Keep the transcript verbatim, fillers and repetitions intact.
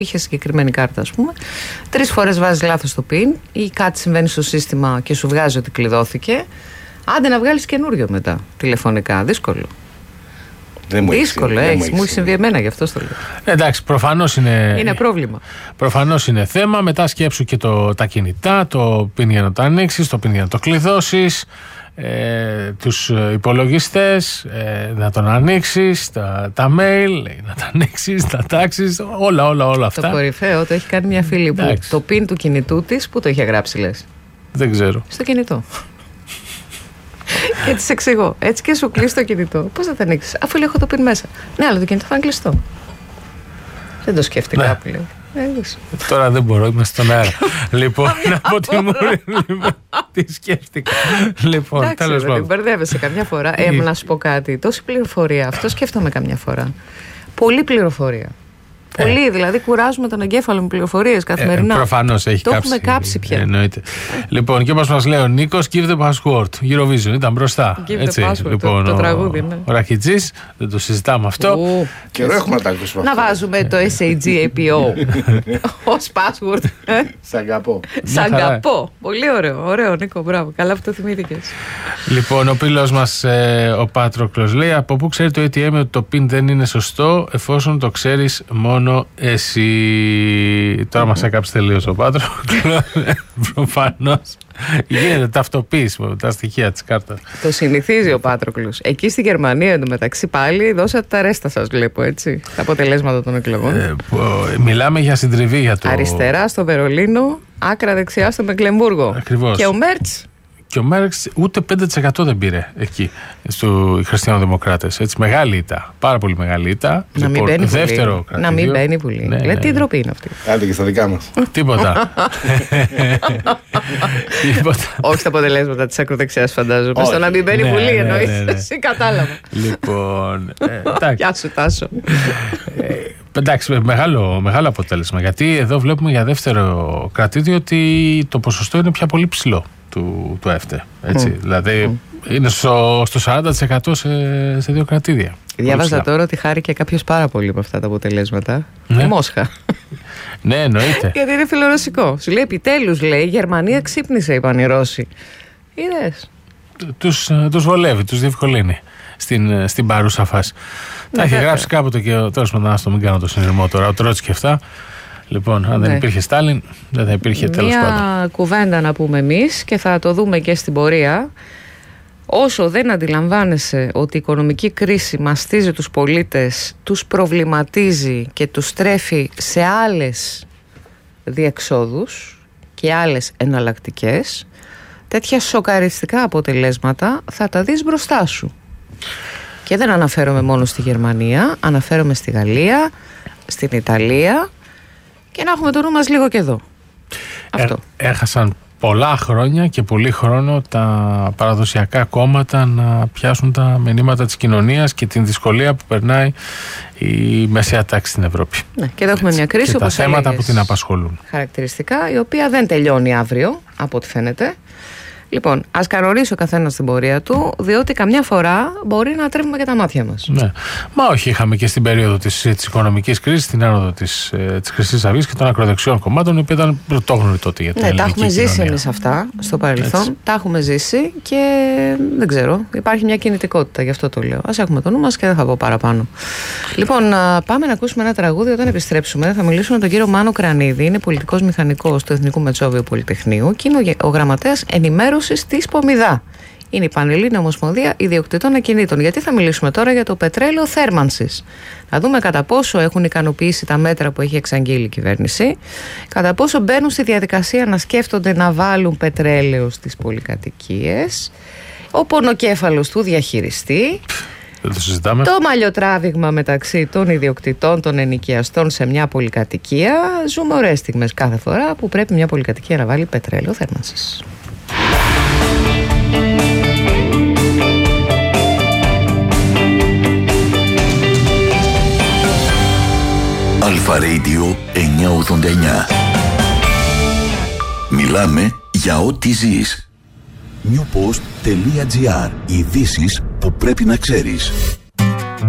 είχε συγκεκριμένη κάρτα, ας πούμε. Τρεις φορές βάζεις λάθος το πιν ή κάτι συμβαίνει στο σύστημα και σου βγάζει ότι κλειδώθηκε. Άντε να βγάλεις καινούριο μετά τηλεφωνικά. Δύσκολο. Δεν μου Δύσκολο, έχει, έχεις. Μου έχει συμβεί εμένα, γι' αυτό το λέω. Εντάξει, προφανώς είναι. Είναι πρόβλημα. Προφανώς είναι θέμα. Μετά σκέψου και το, τα κινητά, το πιν για να το ανοίξεις, το πιν για να το κλειδώσεις. Ε, τους υπολογιστές, ε, να τον ανοίξεις, τα, τα mail, να τα ανοίξεις, τα τάξεις, όλα, όλα, όλα αυτά. Το κορυφαίο το έχει κάνει μια φίλη που το πιν του κινητού της, πού το είχε γράψει λες? Δεν ξέρω. Στο κινητό. Και της εξηγώ, έτσι και σου κλείσει το κινητό. Πώς θα τα ανοίξεις, αφού λέω έχω το πιν μέσα? Ναι, αλλά το κινητό θα είναι κλειστό. Δεν το σκέφτηκα, ναι. Που λέει. Τώρα δεν μπορώ, είμαστε στον αέρα. Λοιπόν, από τη Μούρη, τι σκέφτηκα. Λοιπόν, τέλος πάντων. Μπερδεύεσαι καμιά φορά. Ε, να σου πω κάτι. Τόση πληροφορία. Αυτό σκέφτομαι καμιά φορά. Πολλή πληροφορία. Ε. Πολύ, δηλαδή κουράζουμε τον εγκέφαλο με πληροφορίες καθημερινά. Ε, προφανώς έχει το κάψει. Το έχουμε κάψει πια. Εννοείται. Λοιπόν, και όπως μας λέει ο Νίκος, give the password. Eurovision ήταν μπροστά. Give έτσι. the password, λοιπόν, το, το ο, τραγούδι. Ναι. Ο Ραχιτζής, δεν το συζητάμε αυτό. Ου, καιρό έχουμε να τα ακούσουμε. Να βάζουμε το ες έι τζι έι πι ο ως password. Σ' αγαπώ. Σ' αγαπώ. Πολύ ωραίο, ωραίο Νίκο, μπράβο. Καλά που το θυμήθηκες. Λοιπόν, ο πύλος μας, ε, ο Πάτροκλος, λέει: από πού ξέρει το έι τι εμ ότι το πιν δεν είναι σωστό, εφόσον το ξέρεις μόνο εσύ. Τώρα μας έκαψε τελείως ο Πάτροκλος. Προφανώς. Γίνεται ταυτοποίηση με τα στοιχεία της κάρτας. Το συνηθίζει ο Πάτροκλος. Εκεί στη Γερμανία εντωμεταξύ πάλι δώσατε τα ρέστα σας, βλέπω, έτσι. Τα αποτελέσματα των εκλογών. Ε, μιλάμε για συντριβή για το. Αριστερά στο Βερολίνο, άκρα δεξιά στο Μεκλεμβούργο. Ακριβώς. Και ο Μέρτς. Και ο Μέρξ ούτε πέντε τοις εκατό δεν πήρε εκεί, στους Χριστιανοδημοκράτες. Έτσι, μεγάλη ήττα. Πάρα πολύ μεγάλη ήττα. Να λοιπόν, μην μπαίνει δεύτερο πολύ. κρατήριο. Να μην μπαίνει πολύ. Ναι, λέει, τι ντροπή είναι αυτή. Άντε και στα δικά μας. Τίποτα. Τίποτα. Όχι στα αποτελέσματα της ακροδεξιάς, φαντάζομαι. Στο να μην μπαίνει ναι, πολύ, ναι, εννοείς. ναι, ναι. Εσύ κατάλαβα. Λοιπόν. Ε, Γεια σου, Τάσο. Ε, εντάξει, μεγάλο, μεγάλο αποτέλεσμα. Γιατί εδώ βλέπουμε για δεύτερο κρατήριο ότι το ποσοστό είναι πια πολύ ψηλό του, του ΕΦΤΕ. Έτσι. Mm. Δηλαδή mm. είναι στο, στο σαράντα τοις εκατό σε, σε δύο κρατήδια. Διάβαζα τώρα ότι χάρηκε κάποιος πάρα πολύ με αυτά τα αποτελέσματα. Ναι. Η Μόσχα. Ναι, εννοείται. Γιατί είναι φιλορωσικό. Σου λέει επιτέλους, λέει, η Γερμανία ξύπνησε, είπαν οι Ρώσοι. Είδες. Τους, τους βολεύει, τους διευκολύνει στην, στην παρούσα φάση. Ναι, τα έχει γράψει κάποτε και τέλος πάντων, άστο, μην κάνω το συνειρμό τώρα. Ο Τρότσκι και αυτά. Λοιπόν, αν ναι. δεν υπήρχε Στάλιν, δεν θα υπήρχε τέλος πάντων. Μια κουβέντα να πούμε εμείς και θα το δούμε και στην πορεία. Όσο δεν αντιλαμβάνεσαι ότι η οικονομική κρίση μαστίζει τους πολίτες, τους προβληματίζει και τους στρέφει σε άλλες διεξόδους και άλλες εναλλακτικές, τέτοια σοκαριστικά αποτελέσματα θα τα δεις μπροστά σου. Και δεν αναφέρομαι μόνο στη Γερμανία, αναφέρομαι στη Γαλλία, στην Ιταλία και να έχουμε το νου μας λίγο και εδώ. Αυτό. Ε, έχασαν πολλά χρόνια και πολύ χρόνο τα παραδοσιακά κόμματα να πιάσουν τα μηνύματα της κοινωνίας και την δυσκολία που περνάει η μεσαία τάξη στην Ευρώπη. Ναι, και εδώ έχουμε έτσι, μια κρίση, και όπως τα θέματα έλεγες, που την απασχολούν. Χαρακτηριστικά, η οποία δεν τελειώνει αύριο, από ό,τι φαίνεται. Λοιπόν, ας κανονίσει ο καθένας την πορεία του, διότι καμιά φορά μπορεί να τρέμουμε και τα μάτια μας. Ναι. Μα όχι, είχαμε και στην περίοδο της, της οικονομικής κρίσης, την άνοδο της, ε, της Χρυσής Αυγής και των ακροδεξιών κομμάτων, οι οποίοι ήταν πρωτόγνωροι τότε για την ναι, ελληνική τα έχουμε κοινωνία. ζήσει εμείς αυτά στο παρελθόν. Έτσι. Τα έχουμε ζήσει και δεν ξέρω, υπάρχει μια κινητικότητα, γι' αυτό το λέω. Ας έχουμε το νου μας και δεν θα πω παραπάνω. Λοιπόν, πάμε να ακούσουμε ένα τραγούδι. Όταν επιστρέψουμε, θα μιλήσουμε με τον κύριο Μάνο Κρανίδη. Είναι πολιτικός μηχανικός του Εθνικού Μετσόβιου Πολυτεχνείου και είναι ο γραμματέας ενημέρωσης της Πομιδά. Είναι η Πανελλήνια Ομοσπονδία Ιδιοκτητών Ακινήτων. Γιατί θα μιλήσουμε τώρα για το πετρέλαιο θέρμανσης. Να δούμε κατά πόσο έχουν ικανοποιήσει τα μέτρα που έχει εξαγγείλει η κυβέρνηση, κατά πόσο μπαίνουν στη διαδικασία να σκέφτονται να βάλουν πετρέλαιο στις πολυκατοικίες, ο πονοκέφαλος του διαχειριστή, Δεν το συζητάμε. το μαλλιοτράβηγμα μεταξύ των ιδιοκτητών, των ενοικιαστών σε μια πολυκατοικία. Ζούμε ωραίες στιγμές κάθε φορά που πρέπει μια πολυκατοικία να βάλει πετρέλαιο θέρμανσης. Αλφα Radio εννιακόσια ογδόντα εννιά. Μιλάμε για ό,τι ζεις. newpost.gr. Ειδήσεις που πρέπει να ξέρεις.